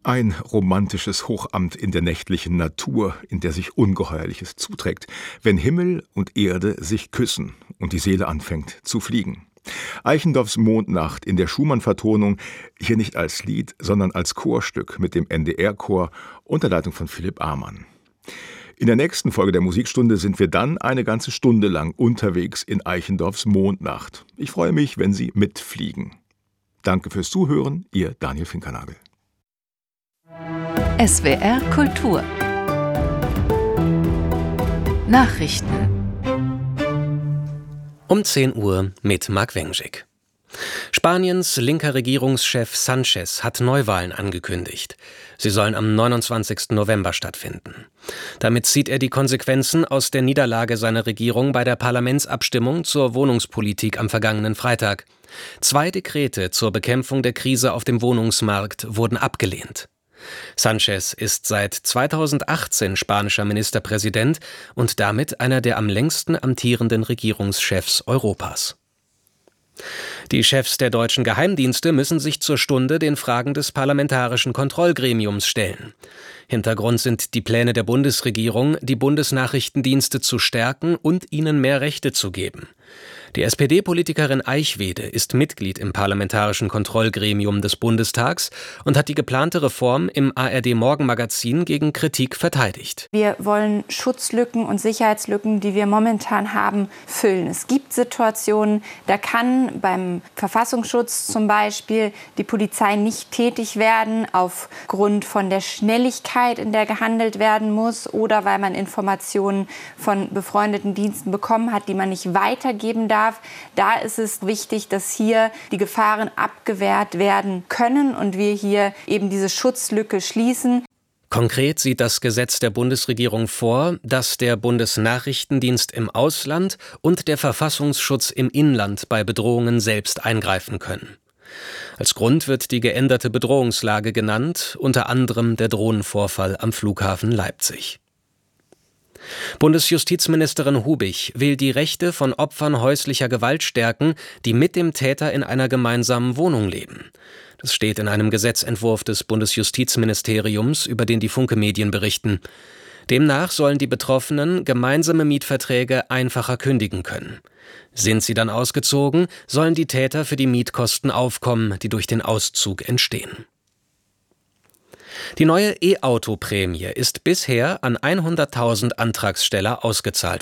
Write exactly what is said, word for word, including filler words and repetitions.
Ein romantisches Hochamt in der nächtlichen Natur, in der sich Ungeheuerliches zuträgt, wenn Himmel und Erde sich küssen und die Seele anfängt zu fliegen. Eichendorffs Mondnacht in der Schumann-Vertonung, hier nicht als Lied, sondern als Chorstück mit dem N D R-Chor unter Leitung von Philipp Amann. In der nächsten Folge der Musikstunde sind wir dann eine ganze Stunde lang unterwegs in Eichendorffs Mondnacht. Ich freue mich, wenn Sie mitfliegen. Danke fürs Zuhören, Ihr Daniel Finkernagel. S W R Kultur Nachrichten um zehn Uhr mit Marc Wenschig. Spaniens linker Regierungschef Sánchez hat Neuwahlen angekündigt. Sie sollen am neunundzwanzigsten November stattfinden. Damit zieht er die Konsequenzen aus der Niederlage seiner Regierung bei der Parlamentsabstimmung zur Wohnungspolitik am vergangenen Freitag. Zwei Dekrete zur Bekämpfung der Krise auf dem Wohnungsmarkt wurden abgelehnt. Sánchez ist seit zweitausendachtzehn spanischer Ministerpräsident und damit einer der am längsten amtierenden Regierungschefs Europas. Die Chefs der deutschen Geheimdienste müssen sich zur Stunde den Fragen des parlamentarischen Kontrollgremiums stellen. Hintergrund sind die Pläne der Bundesregierung, die Bundesnachrichtendienste zu stärken und ihnen mehr Rechte zu geben. Die S P D-Politikerin Eichwede ist Mitglied im parlamentarischen Kontrollgremium des Bundestags und hat die geplante Reform im A R D-Morgenmagazin gegen Kritik verteidigt. Wir wollen Schutzlücken und Sicherheitslücken, die wir momentan haben, füllen. Es gibt Situationen, da kann beim Verfassungsschutz zum Beispiel die Polizei nicht tätig werden, aufgrund von der Schnelligkeit, in der gehandelt werden muss, oder weil man Informationen von befreundeten Diensten bekommen hat, die man nicht weitergeben darf. Da ist es wichtig, dass hier die Gefahren abgewehrt werden können und wir hier eben diese Schutzlücke schließen. Konkret sieht das Gesetz der Bundesregierung vor, dass der Bundesnachrichtendienst im Ausland und der Verfassungsschutz im Inland bei Bedrohungen selbst eingreifen können. Als Grund wird die geänderte Bedrohungslage genannt, unter anderem der Drohnenvorfall am Flughafen Leipzig. Bundesjustizministerin Hubich will die Rechte von Opfern häuslicher Gewalt stärken, die mit dem Täter in einer gemeinsamen Wohnung leben. Das steht in einem Gesetzentwurf des Bundesjustizministeriums, über den die Funke-Medien berichten. Demnach sollen die Betroffenen gemeinsame Mietverträge einfacher kündigen können. Sind sie dann ausgezogen, sollen die Täter für die Mietkosten aufkommen, die durch den Auszug entstehen. Die neue E-Auto-Prämie ist bisher an hunderttausend Antragsteller ausgezahlt